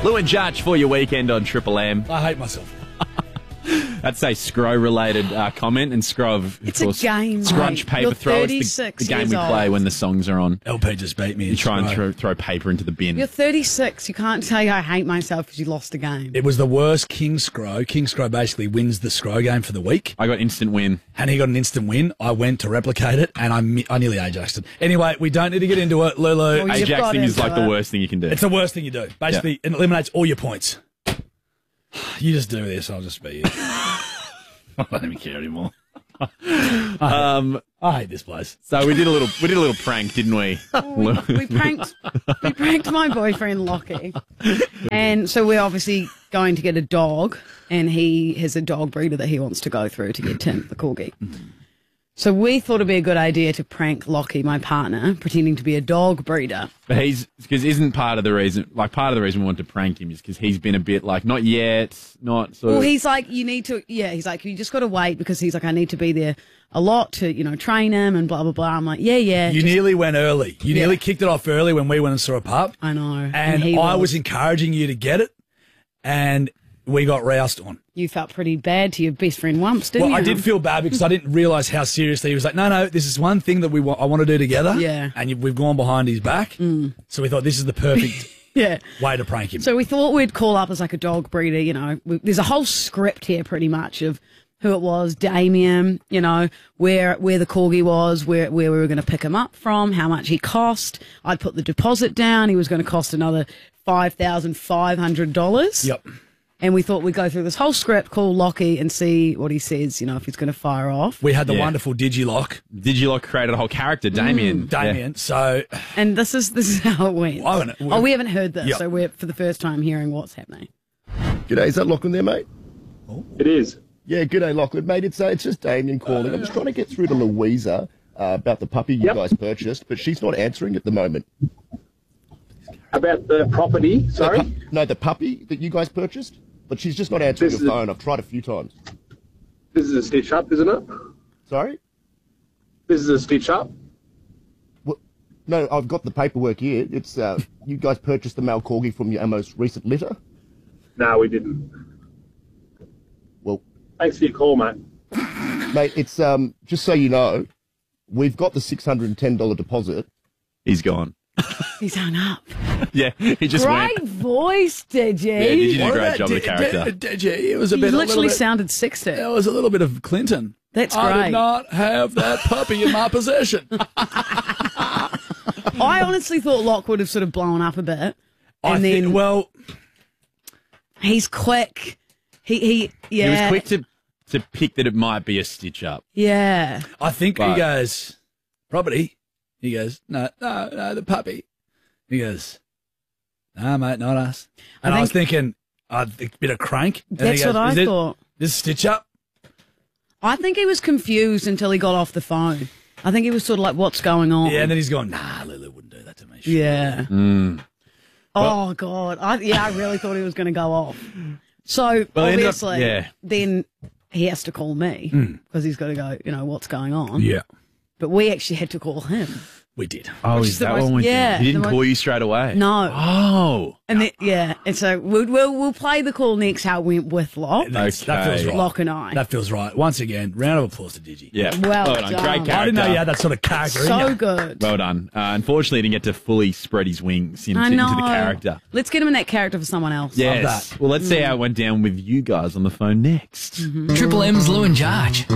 Lou and Judge for your weekend on Triple M. I hate myself. That's a Scro-related comment, and Scro, of It's course, a game, Scrunch mate. Paper You're Throw. It's 36 the game years we play old. when the songs are on. LP just beat me. You try and throw paper into the bin. You're 36. You can't say I hate myself because you lost a game. It was the worst King Scro. King Scro basically wins the Scro game for the week. I got instant win. And he got an instant win. I went to replicate it, and I nearly Ajaxed it. Anyway, we don't need to get into it, Lulu. Well, you've got Ajaxing is into like the it. worst thing you can do. It's the worst thing you do. Basically, it eliminates all your points. You just do this, I'll just be I don't even care anymore. I hate this place. So we did a little prank, didn't we? We pranked my boyfriend Lockie, and so we're obviously going to get a dog, and he has a dog breeder that he wants to go through to get Tim, the corgi. So we thought it'd be a good idea to prank Lockie, my partner, pretending to be a dog breeder. But isn't part of the reason we wanted to prank him is because he's been a bit like, not yet, not sort Well, of. he's like, he's like, you just got to wait because he's like, I need to be there a lot to, train him and blah, blah, blah. I'm like, yeah. You nearly went early. You nearly kicked it off early when we went and saw a pup. I know. And he I was encouraging you to get it, and we got roused on. You felt pretty bad to your best friend Wumps, didn't you? Well, I did feel bad because I didn't realise how seriously he was like, no, this is one thing that I want to do together. Yeah. And we've gone behind his back. So we thought this is the perfect way to prank him. So we thought we'd call up as like a dog breeder, There's a whole script here pretty much of who it was, Damien, where the corgi was, where we were going to pick him up from, how much he cost. I'd put the deposit down. He was going to cost another $5,500. Yep. And we thought we'd go through this whole script, call Lockie and see what he says, if he's going to fire off. We had the wonderful Digilock. Digilock created a whole character, Damien. Damien. So, And this is how it went. We haven't heard this, Yep. so we're for the first time hearing what's happening. G'day, is that Lachlan there, mate? It is. Yeah, g'day, Lachlan, mate. It's just Damien calling. I'm just trying to get through to Louisa about the puppy you guys purchased, but she's not answering at the moment. About the property, sorry? The puppy that you guys purchased, but she's just not answering the phone. I've tried a few times. This is a stitch up, isn't it? Sorry? This is a stitch up. Well, no, I've got the paperwork here. It's you guys purchased the male corgi from your most recent litter. No, we didn't. Well, Thanks for your call, mate. mate, it's just so you know, we've got the $610 deposit. He's gone. He's hung up. Yeah, he just Great went. voice, Digi. Yeah, did you do a great job of the character? It was a He bit. literally sounded 60. It was a little bit of Clinton. That's I great. did not have that puppy in my possession. I honestly thought Locke would have sort of blown up a bit. And he's quick. He He was quick to pick that it might be a stitch up. Yeah. I think he But- goes, property. He goes, no, the puppy. He goes, no, mate, not us. And I was thinking, a bit of crank. And That's he goes, what I thought. This stitch up? I think he was confused until he got off the phone. I think he was sort of like, what's going on? Yeah, and then he's gone, nah, Lulu wouldn't do that to me. Sure. Yeah. Oh, God. I really thought he was going to go off. So, obviously, then he has to call me because he's got to go, what's going on. Yeah, But we actually had to call him. we did. Oh, Which is is the that most- one went yeah, down? He didn't the call most- you straight away? No. Oh. And and so we'll play the call next how it went with Locke. That feels right. Locke and I. That feels right. Once again, round of applause to Digi. Yeah. Well done. done. Great character. I didn't know you had that sort of character in So you. good. Well done. Unfortunately, he didn't get to fully spread his wings into I know. the character. Let's get him in that character for someone else. Yes. Well, let's see how it went down with you guys on the phone next. Triple M's Lou and Judge.